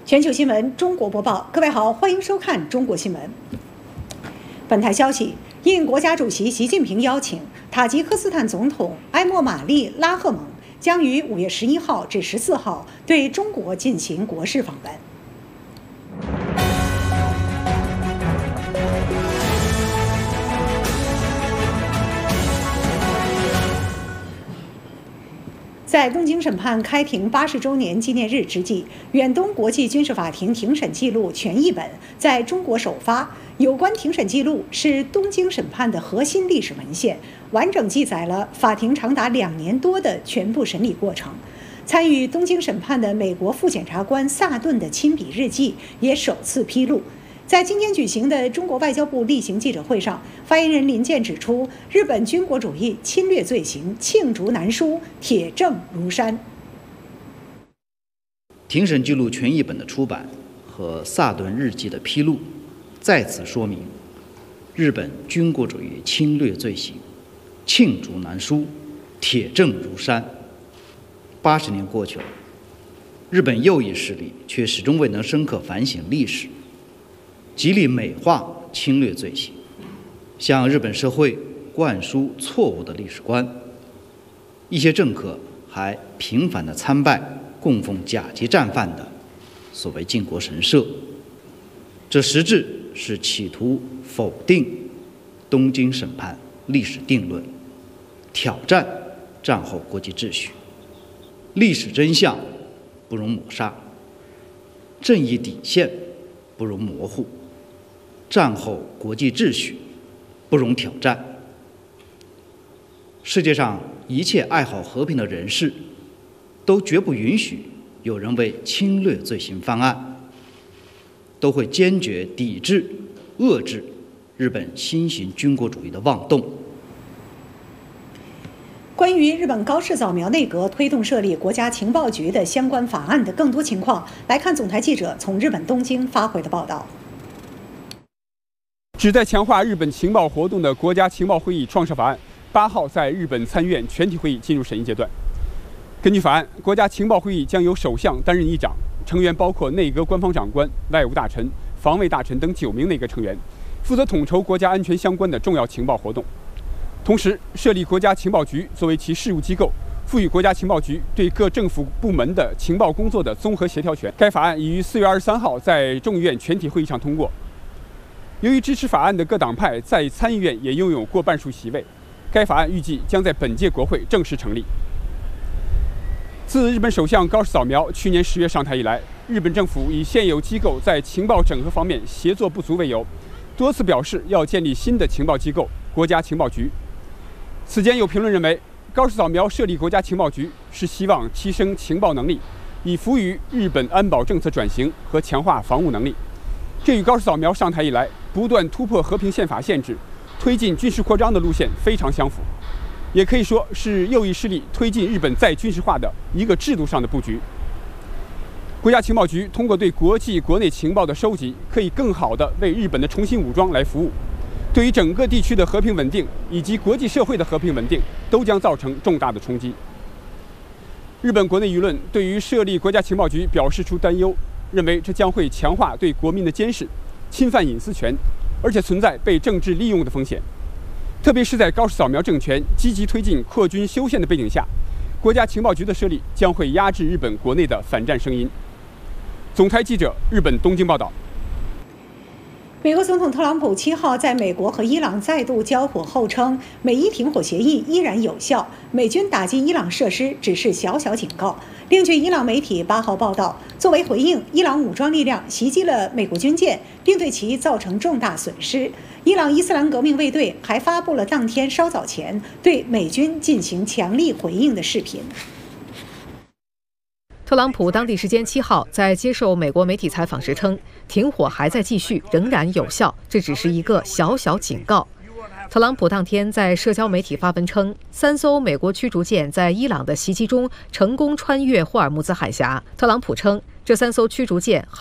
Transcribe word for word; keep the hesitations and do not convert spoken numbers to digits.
全球新闻中国播报，各位好，欢迎收看中国新闻。本台消息，应国家主席习近平邀请，塔吉克斯坦总统埃莫玛丽拉赫蒙将于五月十一号至十四号对中国进行国事访问。在东京审判开庭八十周年纪念日之际，远东国际军事法庭庭审记录全译本在中国首发。有关庭审记录是东京审判的核心历史文献，完整记载了法庭长达两年多的全部审理过程。参与东京审判的美国副检察官萨顿的亲笔日记也首次披露。在今天举行的中国外交部例行记者会上，发言人林健指出，日本军国主义侵略罪行罄竹难书，铁证如山。 庭审记录全译本的出版和萨顿日记的披露，再次说明日本军国主义侵略罪行罄竹难书，铁证如山。八十年过去了，日本右翼势力却始终未能深刻反省历史，极力美化侵略罪行，向日本社会灌输错误的历史观。一些政客还频繁地参拜供奉甲级战犯的所谓靖国神社，这实质是企图否定东京审判历史定论，挑战战后国际秩序。历史真相不容抹杀，正义底线不容模糊，战后国际秩序不容挑战。世界上一切爱好和平的人士都绝不允许有人为侵略罪行翻案，都会坚决抵制、遏制日本新型军国主义的妄动。 关于日本高市早苗内阁推动设立国家情报局的相关法案的更多情况，来看总台记者从日本东京发回的报道。 旨在强化日本情报活动的国家情报会议创设法案，八号在日本参议院全体会议进入审议阶段。根据法案，国家情报会议将由首相担任议长，成员包括内阁官方长官、外务大臣、防卫大臣等九名内阁成员，负责统筹国家安全相关的重要情报活动。同时，设立国家情报局作为其事务机构，赋予国家情报局对各政府部门的情报工作的综合协调权。该法案已于四月二十三号在众议院全体会议上通过。由于支持法案的各党派在参议院也拥有过半数席位，该法案预计将在本届国会正式成立。自日本首相高市早苗去年十月上台以来，日本政府以现有机构在情报整合方面协作不足为由，多次表示要建立新的情报机构——国家情报局。此间有评论认为，高市早苗设立国家情报局是希望提升情报能力，以服于日本安保政策转型和强化防务能力。这与高市早苗上台以来不断突破和平宪法限制，推进军事扩张的路线非常相符，也可以说是右翼势力推进日本再军事化的一个制度上的布局。国家情报局通过对国际国内情报的收集，可以更好地为日本的重新武装来服务，对于整个地区的和平稳定以及国际社会的和平稳定都将造成重大的冲击。日本国内舆论对于设立国家情报局表示出担忧，认为这将会强化对国民的监视，侵犯隐私权，而且存在被政治利用的风险。特别是在高市早苗政权积极推进扩军修宪的背景下，国家情报局的设立将会压制日本国内的反战声音。总台记者日本东京报道。 美国总统特朗普七号在美国和伊朗再度交火后称，美伊停火协议依然有效，美军打击伊朗设施只是小小警告。另据伊朗媒体八号报道，作为回应，伊朗武装力量袭击了美国军舰，并对其造成重大损失。伊朗伊斯兰革命卫队还发布了当天稍早前对美军进行强力回应的视频。 特朗普当地时间七号在接受美国媒体采访时称，停火还在继续，仍然有效，这只是一个小小警告。特朗普当天在社交媒体发文称，三艘美国驱逐舰在伊朗的袭击中成功穿越霍尔木兹海峡。特朗普称，这三艘驱逐舰